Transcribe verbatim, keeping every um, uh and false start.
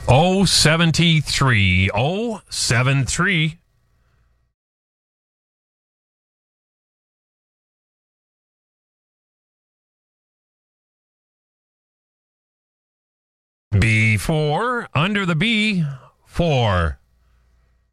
oh seventy-three. oh seventy-three. B four, under the B, four.